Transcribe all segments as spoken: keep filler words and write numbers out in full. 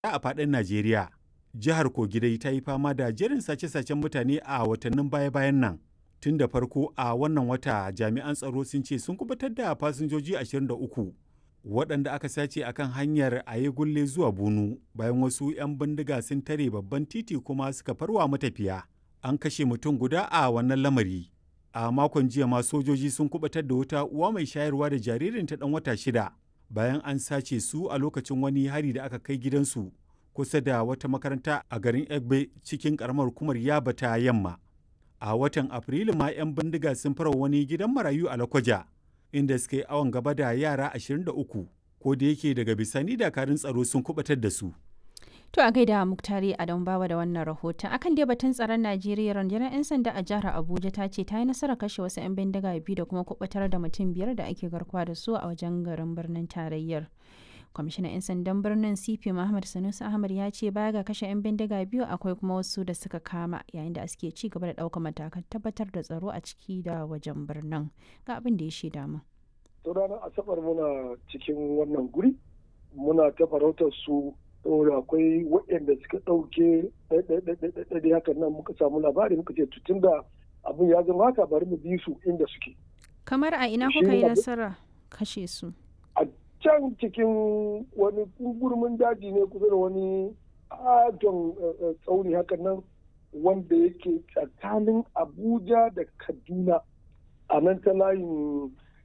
a faɗin Najeriya. Jihar Kogi dai ta yi fama da jerin sace-sacen mutane a watannin baya-bayan nan. Tun da farko a wannan wata jami'an tsaro sun ce sun kubutar da fasinjoji ashirin da uku waɗanda aka sace akan hanyar Ayegunle zuwa Bunu bayan wasu 'yan bindiga sun tare babban titi kuma suka farwa matafiya. An kashe mutum guda a wannan lamari. A makon jiya ma sojoji sun kubutar da wata uwa mai shayarwa da jaririnta ɗan wata shida bayan an sace su a lokacin wani hari da aka kai gidansu kusa da wata makaranta a garin Egbe cikin ƙaramar hukumar Yaba ta Yamma. A watan Afrilu ma 'yan bindiga sun fara wani gidan marayu a Lakwaja inda suka yi awon gaba da yara ashirin da uku ko da yake daga bisani dakarun tsaro sun kubutar da su. To a gaida Muktari Adam Bawa da wannan rahoton. Akan dai batun tsaron Najeriya rundunar 'yan sanda a jihar Abuja ta ce ta yi nasarar kashe wasu 'yan bindiga biyu da kuma kubutar da mutum biyar da ake garkuwa da su a wajen garin birnin tarayyar. Kwamishinan 'yan sandan birnin C P Muhammad Sanusi Ahmad ya ce baya ga kashe 'yan bindiga biyu akwai kuma wasu da suka kama yayin da suke ci gaba da ɗaukar matakan tabbatar da tsaro a ciki da wajen birnin. Ga abin da ya shaida mu. To ranar Asabar muna cikin wannan guri muna ta farautar su saboda akwai waɗanda suka ɗauke ɗaiɗaiɗaiɗaiɗaiɗai hakan nan muka samu labari muka ce tutun da abin ya zama haka bari mu bi su inda suke. Kamar a ina kuka yi nasara kashe su? A can cikin wani gurmin daji ne kusa da wani adon tsauni hakan nan wanda yake tsakanin Abuja da Kaduna a nan ta layin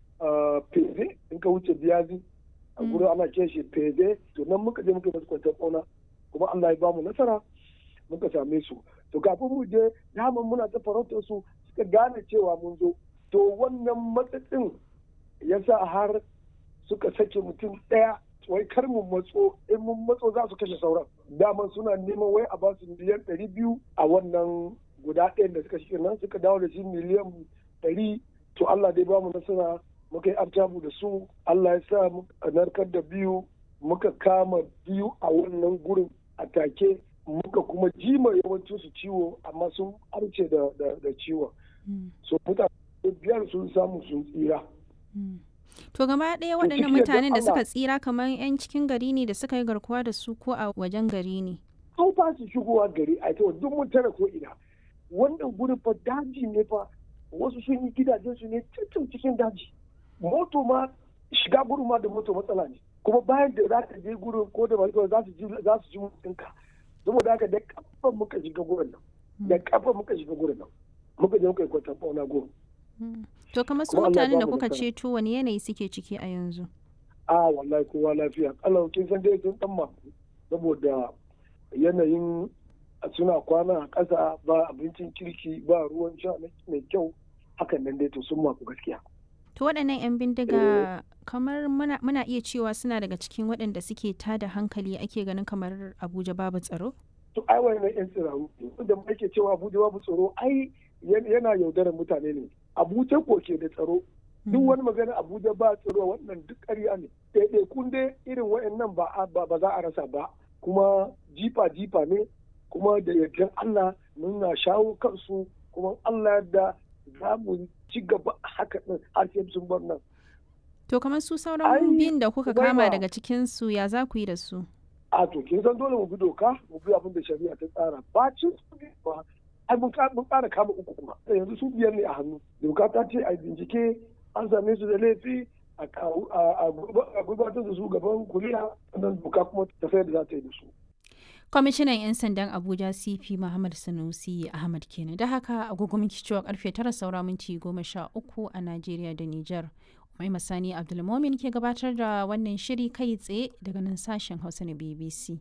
Feze in ka wuce Biyazi. a gurin ana ce shi fede to nan muka je muka masu kwantar ƙauna kuma Allah ya bamu nasara muka same su to kafin mu je daman muna ta farautar su suka gane cewa mun zo to wannan matsatsin ya sa har suka sake mutum ɗaya wai kar mu matso in mun matso za su kashe sauran daman suna neman wai a basu miliyan ɗari biyu a wannan guda ɗayan da suka shi nan suka dawo da shi miliyan ɗari to Allah dai bamu nasara muka yi artabu da su Allah ya sa muka narkar da biyu muka kama biyu a wannan gurin a take muka kuma jima yawancin su ciwo amma sun arce da, da, da ciwon mm. so mutane biyar sun samu sun tsira mm. to gaba ɗaya waɗannan mutanen da suka tsira kamar 'yan cikin gari ne da suka yi garkuwa da su ko a wajen gari ne an fa su shigowa gari a ita duk mun tara ko ina wannan gurin fa daji ne fa wasu sun yi gidajen su ne cikin cikin daji moto ma shiga gurin ma da moto matsala ne kuma bayan da za ka je gurin ko da malika za su ji za su ji mutunka saboda haka da kafa muka shiga gurin nan da kafa muka shiga gurin nan muka je muka yi kwatan fauna gurin to kamar su mutanen da kuka ceto wani yanayi suke ciki a yanzu a wallahi kowa lafiya Allah kin san dai sun dan ma saboda yanayin suna kwana a ƙasa ba abincin kirki ba ruwan sha mai kyau hakan nan dai to sun maku gaskiya. To waɗannan 'yan bindiga kamar muna, muna iya cewa suna daga cikin waɗanda suke tada hankali ake ganin kamar Abuja babu tsaro? To ai wannan 'yan tsiraru da ake cewa Abuja babu tsaro ai yana yaudarar mutane ne. Abuja ko ke da tsaro. Duk wani magana Abuja ba tsaro wannan duk ƙarya ne. Ɗaiɗaikun dai irin waɗannan ba ba za a rasa ba. Kuma jifa jifa ne kuma da yardan Allah muna shawo kansu kuma Allah da za mu ci gaba haka ɗin har sai sun bar nan. To kamar su sauran biyun da kuka kama daga cikin su ya za ku yi da su? A to kin san dole mu bi doka mu bi abin da shari'a ta tsara ba cin su ba ai mun ƙara kama uku kuma yanzu su biyar ne a hannu doka ta ce a bincike an same su da laifi a gudanar da su gaban kuliya nan doka kuma ta sayar da za ta yi da su. Kwamishinan 'yan sandan Abuja C P Muhammad Sanusi Ahmad kenan da haka agogo miki cewa karfe tara saura minti goma sha uku a Najeriya da Nijar. Mai Masani Abdulmomin ke gabatar da wannan shiri kai tsaye daga nan sashen Hausa na B B C.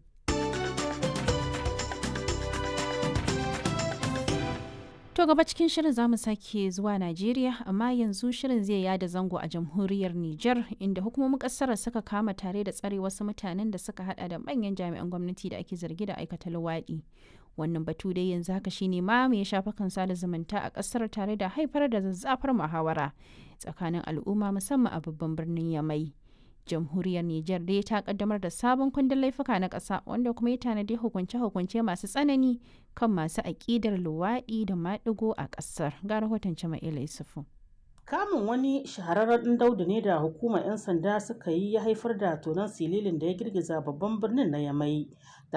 To gaba cikin shirin za mu sake zuwa Najeriya amma yanzu shirin zai yada zango a jamhuriyar Nijar inda hukumomin kasar suka kama tare da tsare wasu mutanen da suka hada da manyan jami'an gwamnati da ake zargi da aikata luwaɗi. Wannan batu dai yanzu haka shine ma mai shafa kan sada zumunta a kasar tare da haifar da zazzafar muhawara tsakanin al'umma musamman a babban birnin Yamai. Jamhuriyar Nijar dai ta kaddamar da sabon kundin laifuka na ƙasa wanda kuma ya tanadi hukunce-hukunce masu tsanani kan masu aƙidar luwaɗi da maɗigo a ƙasar. Ga rahoton Jama'ila Yusufu. Kamun wani shahararren ɗan Daudu ne da hukumar 'yan sanda suka yi ya haifar da tonon sililin da ya girgiza babban birnin na Yamai.